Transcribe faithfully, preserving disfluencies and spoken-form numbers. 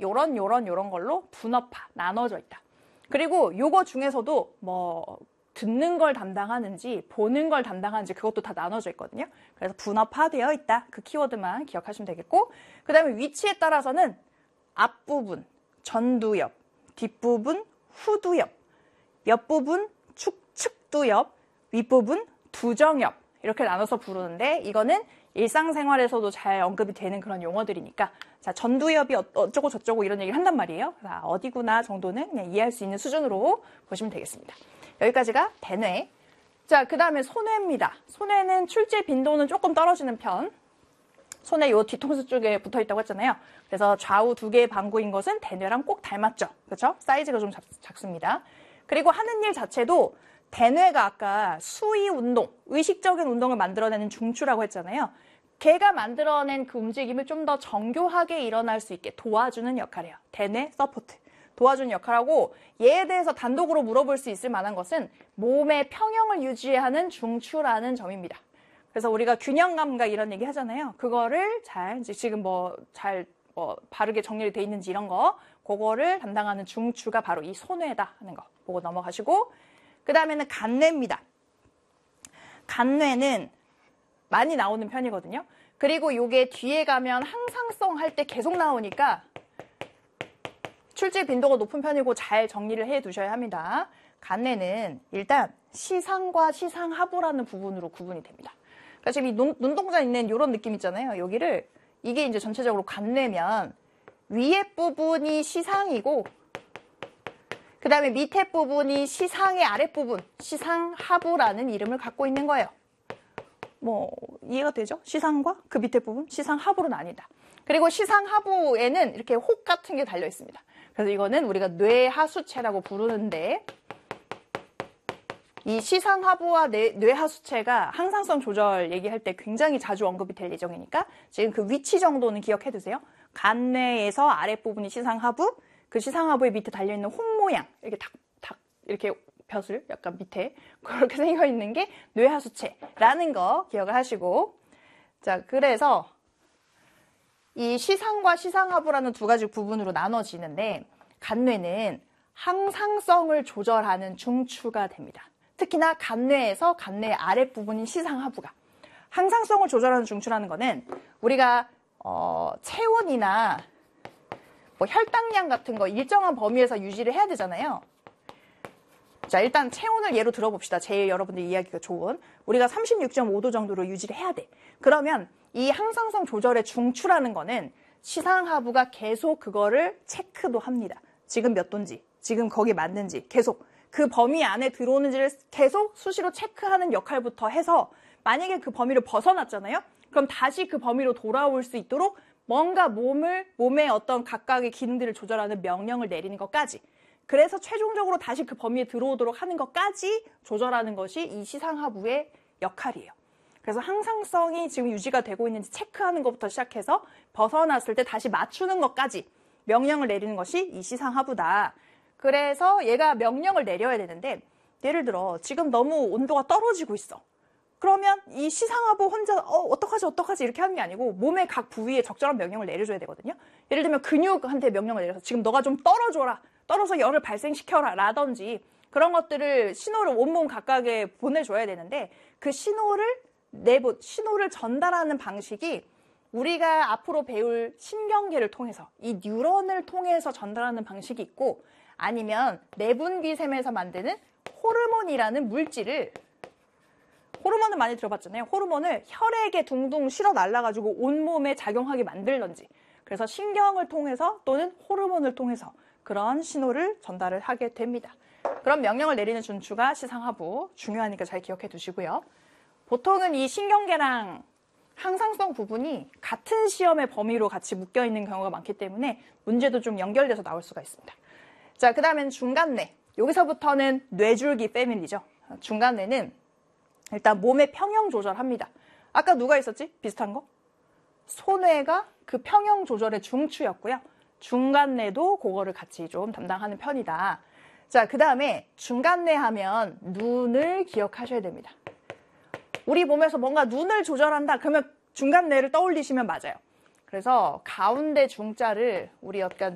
요런 요런 요런 걸로 분업화, 나눠져 있다. 그리고 요거 중에서도 뭐 듣는 걸 담당하는지 보는 걸 담당하는지 그것도 다 나눠져 있거든요. 그래서 분업화되어 있다. 그 키워드만 기억하시면 되겠고, 그 다음에 위치에 따라서는 앞부분, 전두엽, 뒷부분, 후두엽, 옆부분, 축, 측두엽, 윗부분, 두정엽 이렇게 나눠서 부르는데, 이거는 일상생활에서도 잘 언급이 되는 그런 용어들이니까, 자, 전두엽이 어쩌고 저쩌고 이런 얘기를 한단 말이에요. 자, 어디구나 정도는 그냥 이해할 수 있는 수준으로 보시면 되겠습니다. 여기까지가 대뇌. 자, 그 다음에 손뇌입니다. 손뇌는 출제 빈도는 조금 떨어지는 편. 손에 요 뒤통수 쪽에 붙어 있다고 했잖아요. 그래서 좌우 두 개의 방구인 것은 대뇌랑 꼭 닮았죠. 그렇죠? 사이즈가 좀 작, 작습니다. 그리고 하는 일 자체도 대뇌가 아까 수의 운동, 의식적인 운동을 만들어내는 중추라고 했잖아요. 걔가 만들어낸 그 움직임을 좀 더 정교하게 일어날 수 있게 도와주는 역할이에요. 대뇌 서포트. 도와주는 역할하고, 얘에 대해서 단독으로 물어볼 수 있을 만한 것은 몸의 평형을 유지하는 중추라는 점입니다. 그래서 우리가 균형 감각 이런 얘기 하잖아요. 그거를 잘, 이제 지금 뭐 잘 뭐 바르게 정리를 돼 있는지 이런 거, 그거를 담당하는 중추가 바로 이 손뇌다 하는 거 보고 넘어가시고, 그 다음에는 간뇌입니다. 간뇌는 많이 나오는 편이거든요. 그리고 요게 뒤에 가면 항상성 할 때 계속 나오니까 출제 빈도가 높은 편이고 잘 정리를 해 두셔야 합니다. 간뇌는 일단 시상과 시상하부라는 부분으로 구분이 됩니다. 그러니까 지금 이 눈, 눈동자 있는 이런 느낌 있잖아요. 여기를, 이게 이제 전체적으로 간뇌면 위에 부분이 시상이고, 그 다음에 밑에 부분이 시상의 아랫부분, 시상하부라는 이름을 갖고 있는 거예요. 뭐 이해가 되죠? 시상과 그 밑에 부분, 시상하부로 나뉜다. 그리고 시상하부에는 이렇게 혹 같은 게 달려 있습니다. 그래서 이거는 우리가 뇌하수체라고 부르는데, 이 시상하부와 뇌, 뇌하수체가 항상성 조절 얘기할 때 굉장히 자주 언급이 될 예정이니까 지금 그 위치 정도는 기억해 두세요. 간뇌에서 아랫부분이 시상하부, 그 시상하부의 밑에 달려있는 홍 모양, 이렇게 탁, 탁, 이렇게 벼슬, 약간 밑에 그렇게 생겨있는 게 뇌하수체라는 거 기억을 하시고, 자, 그래서 이 시상과 시상하부라는 두 가지 부분으로 나눠지는데, 간뇌는 항상성을 조절하는 중추가 됩니다. 특히나 간뇌에서 간뇌의 아랫부분인 시상하부가. 항상성을 조절하는 중추라는 거는 우리가 어, 체온이나 뭐 혈당량 같은 거 일정한 범위에서 유지를 해야 되잖아요. 자, 일단 체온을 예로 들어봅시다. 제일 여러분들 이해하기가 좋은. 우리가 삼십육 점 오 도 정도로 유지를 해야 돼. 그러면 이 항상성 조절의 중추라는 거는 시상하부가 계속 그거를 체크도 합니다. 지금 몇 도인지, 지금 거기 맞는지 계속 그 범위 안에 들어오는지를 계속 수시로 체크하는 역할부터 해서, 만약에 그 범위를 벗어났잖아요? 그럼 다시 그 범위로 돌아올 수 있도록 뭔가 몸을, 몸의 어떤 각각의 기능들을 조절하는 명령을 내리는 것까지, 그래서 최종적으로 다시 그 범위에 들어오도록 하는 것까지 조절하는 것이 이 시상하부의 역할이에요. 그래서 항상성이 지금 유지가 되고 있는지 체크하는 것부터 시작해서 벗어났을 때 다시 맞추는 것까지 명령을 내리는 것이 이 시상하부다. 그래서 얘가 명령을 내려야 되는데, 예를 들어 지금 너무 온도가 떨어지고 있어. 그러면 이 시상하부 혼자 어, 어떡하지 어떡하지 이렇게 하는 게 아니고 몸의 각 부위에 적절한 명령을 내려줘야 되거든요. 예를 들면 근육한테 명령을 내려서 지금 너가 좀 떨어져라, 떨어서 열을 발생시켜라 라든지 그런 것들을 신호를 온몸 각각에 보내줘야 되는데, 그 신호를 내보 신호를 전달하는 방식이 우리가 앞으로 배울 신경계를 통해서, 이 뉴런을 통해서 전달하는 방식이 있고, 아니면 내분비샘에서 만드는 호르몬이라는 물질을, 호르몬을 많이 들어봤잖아요. 호르몬을 혈액에 둥둥 실어 날라가지고 온몸에 작용하게 만들던지, 그래서 신경을 통해서 또는 호르몬을 통해서 그런 신호를 전달을 하게 됩니다. 그런 명령을 내리는 중추가 시상하부, 중요하니까 잘 기억해 두시고요. 보통은 이 신경계랑 항상성 부분이 같은 시험의 범위로 같이 묶여있는 경우가 많기 때문에 문제도 좀 연결돼서 나올 수가 있습니다. 자, 그 다음엔 중간뇌. 여기서부터는 뇌줄기 패밀리죠. 중간뇌는 일단 몸의 평형 조절합니다. 아까 누가 있었지? 비슷한 거? 손뇌가 그 평형 조절의 중추였고요. 중간뇌도 그거를 같이 좀 담당하는 편이다. 자, 그 다음에 중간뇌 하면 눈을 기억하셔야 됩니다. 우리 몸에서 뭔가 눈을 조절한다 그러면 중간뇌를 떠올리시면 맞아요. 그래서 가운데 중자를 우리 약간